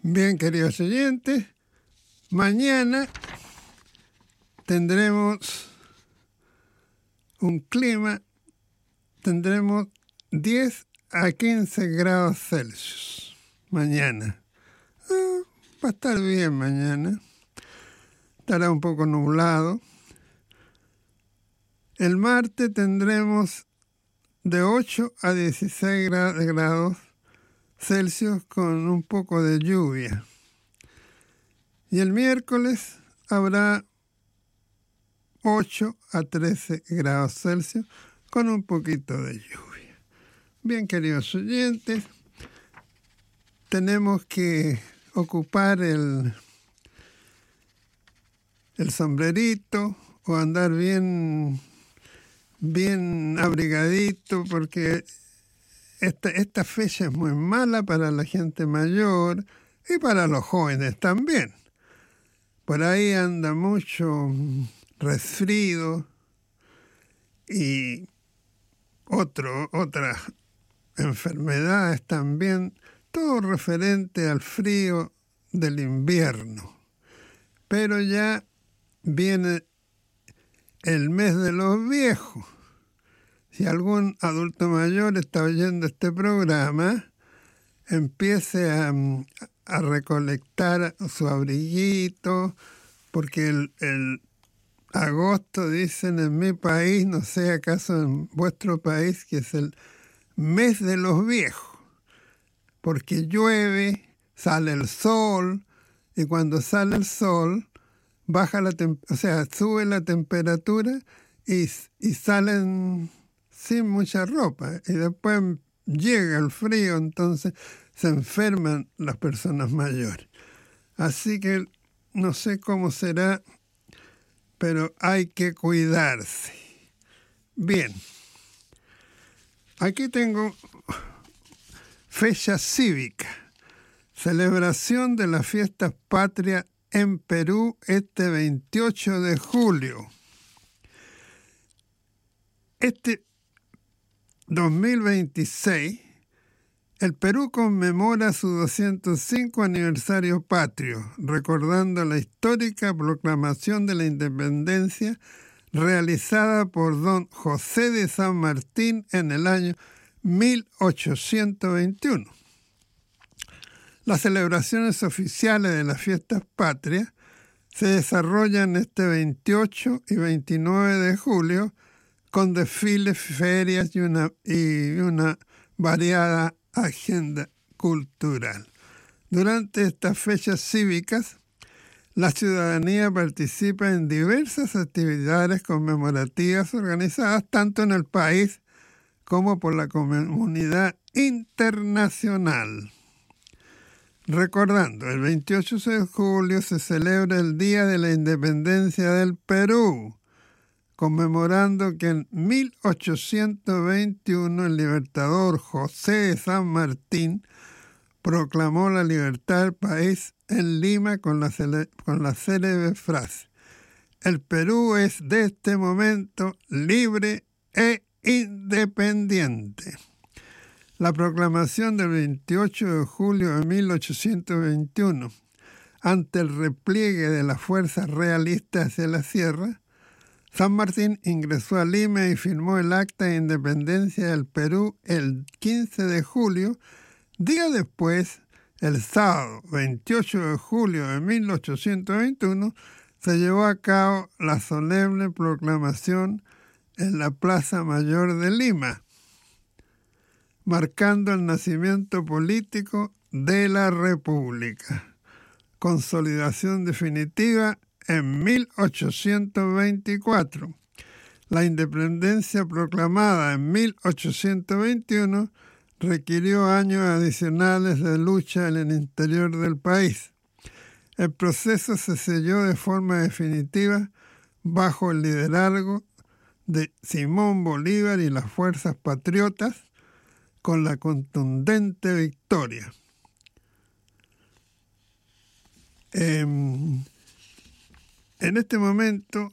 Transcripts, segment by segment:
Bien, queridos oyentes, mañana tendremos un clima, tendremos 10 a 15 grados Celsius mañana. Va a estar bien mañana, estará un poco nublado. El martes tendremos de 8 a 16 grados Celsius con un poco de lluvia. Y el miércoles habrá 8 a 13 grados Celsius con un poquito de lluvia. Bien, queridos oyentes, tenemos que ocupar el sombrerito o andar bien abrigadito porque esta fecha es muy mala para la gente mayor y para los jóvenes también. Por ahí anda mucho resfrío y otras enfermedades también, todo referente al frío del invierno. Pero ya viene el mes de los viejos. Si algún adulto mayor está oyendo este programa, empiece a recolectar su abriguito, porque el agosto, dicen en mi país, no sé acaso en vuestro país, que es el mes de los viejos, porque llueve, sale el sol, y cuando sale el sol, sube la temperatura y salen sin mucha ropa, y después llega el frío, entonces se enferman las personas mayores. Así que no sé cómo será, pero hay que cuidarse. Bien, aquí tengo fecha cívica, celebración de las fiestas patrias en Perú este 28 de julio. Este 2026, el Perú conmemora su 205 aniversario patrio, recordando la histórica proclamación de la independencia realizada por don José de San Martín en el año 1821. Las celebraciones oficiales de las fiestas patrias se desarrollan este 28 y 29 de julio con desfiles, ferias y una variada agenda cultural. Durante estas fechas cívicas, la ciudadanía participa en diversas actividades conmemorativas organizadas tanto en el país como por la comunidad internacional. Recordando, el 28 de julio se celebra el Día de la Independencia del Perú, conmemorando que en 1821 el libertador José de San Martín proclamó la libertad del país en Lima con la célebre frase: el Perú es de este momento libre e independiente. La proclamación del 28 de julio de 1821, ante el repliegue de las fuerzas realistas hacia la sierra, San Martín ingresó a Lima y firmó el Acta de Independencia del Perú el 15 de julio. Día después, el sábado 28 de julio de 1821, se llevó a cabo la solemne proclamación en la Plaza Mayor de Lima, marcando el nacimiento político de la República. Consolidación definitiva en 1824. La independencia proclamada en 1821 requirió años adicionales de lucha en el interior del país. El proceso se selló de forma definitiva bajo el liderazgo de Simón Bolívar y las fuerzas patriotas, con la contundente victoria. En este momento,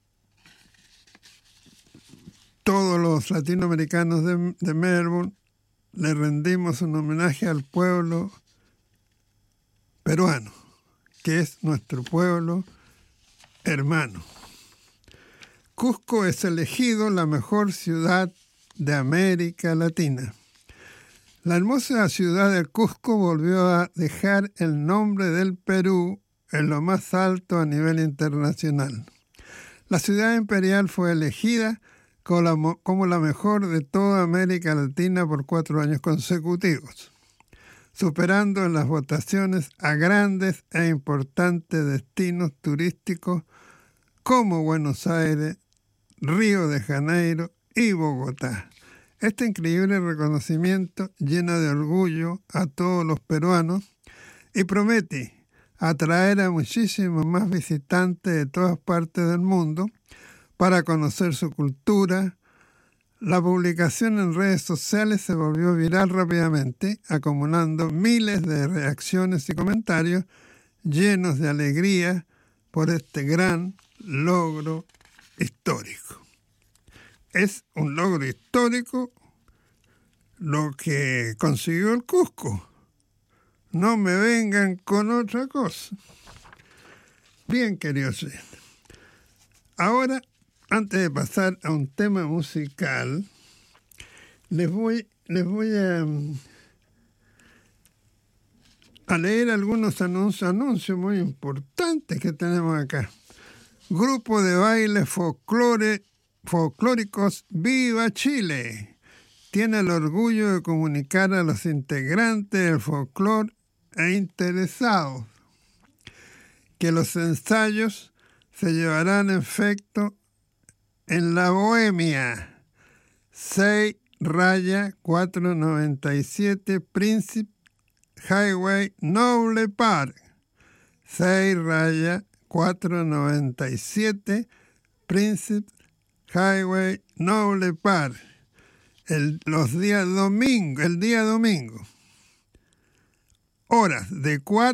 todos los latinoamericanos de Melbourne le rendimos un homenaje al pueblo peruano, que es nuestro pueblo hermano. Cusco es elegido la mejor ciudad de América Latina. La hermosa ciudad de Cusco volvió a dejar el nombre del Perú en lo más alto a nivel internacional. La ciudad imperial fue elegida como la mejor de toda América Latina por 4 años consecutivos, superando en las votaciones a grandes e importantes destinos turísticos como Buenos Aires, Río de Janeiro y Bogotá. Este increíble reconocimiento llena de orgullo a todos los peruanos y promete atraer a muchísimos más visitantes de todas partes del mundo para conocer su cultura. La publicación en redes sociales se volvió viral rápidamente, acumulando miles de reacciones y comentarios llenos de alegría por este gran logro histórico. Es un logro histórico lo que consiguió el Cusco. No me vengan con otra cosa. Bien, queridos oyentes. Ahora, antes de pasar a un tema musical, les voy a leer algunos anuncios muy importantes que tenemos acá. Grupo de baile folclóricos Viva Chile. Tiene el orgullo de comunicar a los integrantes del folclore e interesados que los ensayos se llevarán a efecto en La Bohemia, 6-497 Príncipe Highway Noble Park, 6-497 Príncipe Highway Noble Park, el día domingo. Horas de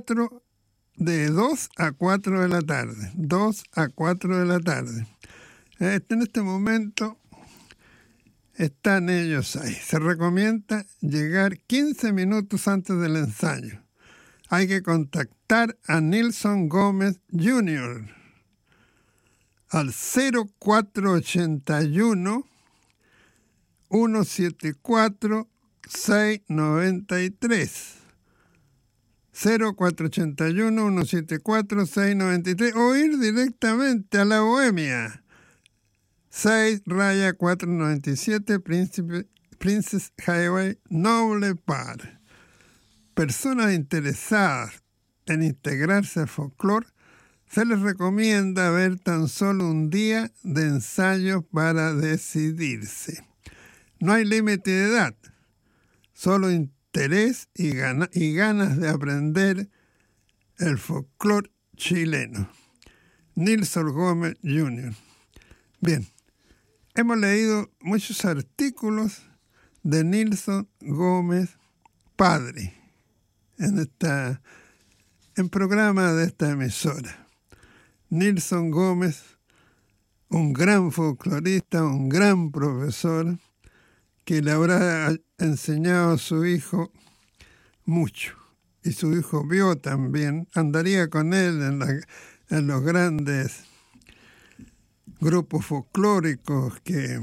2 a 4 de la tarde. 2 a 4 de la tarde. En este momento están ellos ahí. Se recomienda llegar 15 minutos antes del ensayo. Hay que contactar a Nilson Gómez Jr. al 0481 174 693. 0481 174 693 o ir directamente a La Bohemia, 6-497 Princess Highway Noble Park. Personas interesadas en integrarse al folclore, se les recomienda ver tan solo un día de ensayo para decidirse. No hay límite de edad, solo interés y ganas de aprender el folclore chileno. Nilson Gómez Jr. Bien, hemos leído muchos artículos de Nilson Gómez padre en programa de esta emisora. Nilson Gómez, un gran folclorista, un gran profesor, que le habrá enseñado a su hijo mucho. Y su hijo vio también, andaría con él en los grandes grupos folclóricos que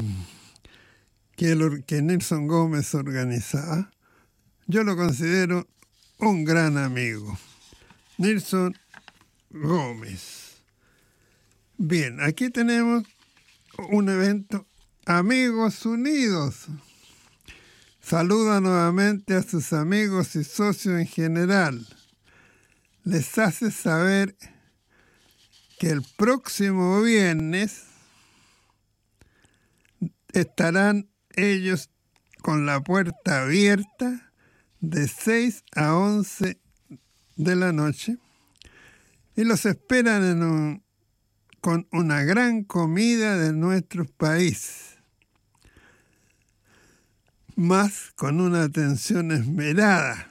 Nilson Gómez organizaba. Yo lo considero un gran amigo. Nilson Gómez. Bien, aquí tenemos un evento Amigos Unidos. Saluda nuevamente a sus amigos y socios en general. Les hace saber que el próximo viernes estarán ellos con la puerta abierta de 6 a 11 de la noche y los esperan con una gran comida de nuestro país, más con una atención esmerada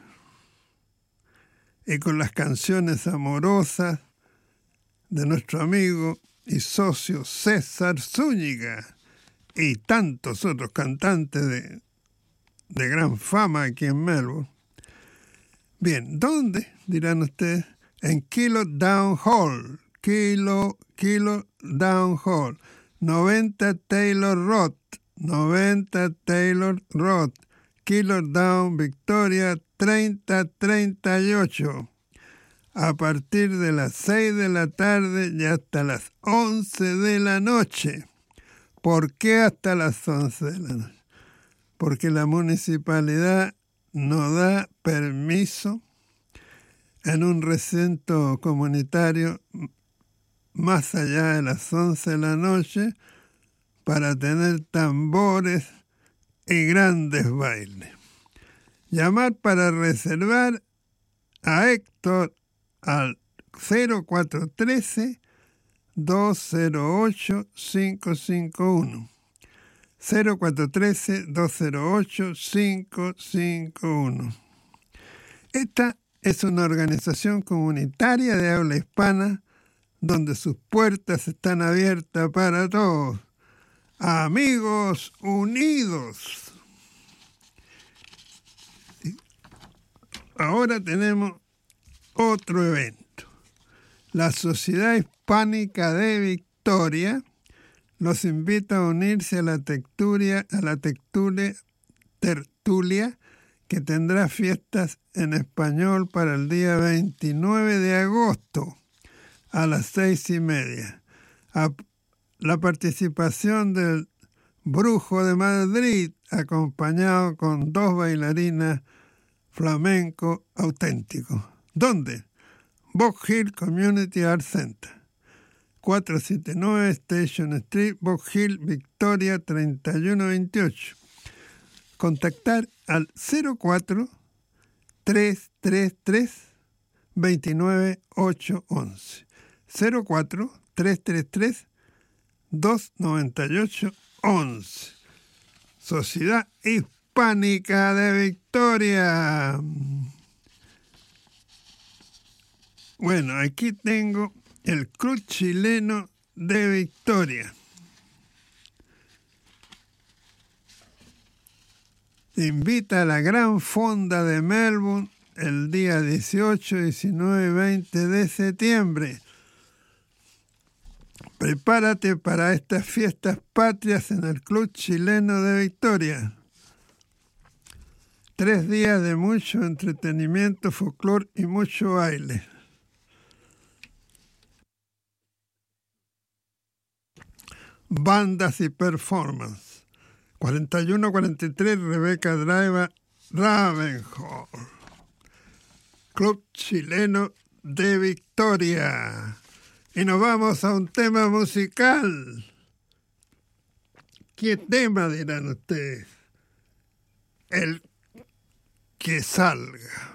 y con las canciones amorosas de nuestro amigo y socio César Zúñiga y tantos otros cantantes de gran fama aquí en Melbourne. Bien, ¿dónde? Dirán ustedes. En Kilo Down Hall. Kilo Down Hall. 90 Taylor Road. 90 Taylor Road. Kilo Down, Victoria, 3038. A partir de las 6 de la tarde y hasta las 11 de la noche. ¿Por qué hasta las 11 de la noche? Porque la municipalidad no da permiso en un recinto comunitario más allá de las 11 de la noche para tener tambores y grandes bailes. Llamar para reservar a Héctor al 0413-208-551. 0413-208-551. Esta es una organización comunitaria de habla hispana donde sus puertas están abiertas para todos. Amigos unidos. Ahora tenemos otro evento. La Sociedad Hispánica de Victoria los invita a unirse a la tertulia que tendrá fiestas en español para el día 29 de agosto a las 6:30. La participación del Brujo de Madrid, acompañado con 2 bailarinas flamenco auténticos. ¿Dónde? Box Hill Community Art Center. 479 Station Street, Box Hill, Victoria, 3128. Contactar al 04-333-29811. 04-333-29811. Sociedad Hispánica de Victoria. Bueno, aquí tengo el Club Chileno de Victoria. Invita a la Gran Fonda de Melbourne el día 18, 19 y 20 de septiembre. Prepárate para estas fiestas patrias en el Club Chileno de Victoria. 3 días de mucho entretenimiento, folclore y mucho baile. Bandas y performance. 4143 Rebecca Drive, Ravenhall. Club Chileno de Victoria. Y nos vamos a un tema musical. ¿Qué tema dirán ustedes? El que salga.